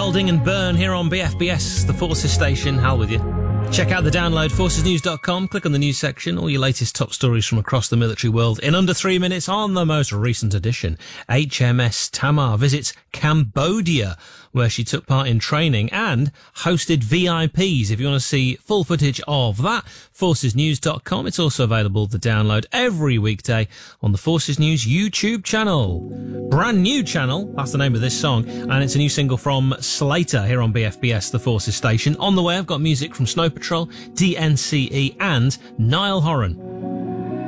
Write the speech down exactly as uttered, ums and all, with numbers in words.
Welding and Burn here on B F B S, the Forces station. Hal with you. Check out the download, forces news dot com. Click on the news section. All your latest top stories from across the military world in under three minutes on the most recent edition. H M S Tamar visits Cambodia, where she took part in training and hosted V I Ps. If you want to see full footage of that, forces news dot com. It's also available to download every weekday on the Forces News YouTube channel. Brand new channel, that's the name of this song, and it's a new single from Slater here on B F B S, the Forces station. On the way, I've got music from Snow Patrol, D N C E and Niall Horan.